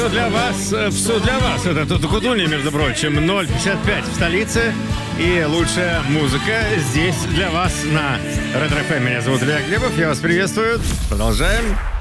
Для вас, все для вас. Это Тутукудуни, между прочим, 055 в столице. И лучшая музыка здесь для вас на Ретро ФМ. Меня зовут Илья Глебов, я вас приветствую. Продолжаем.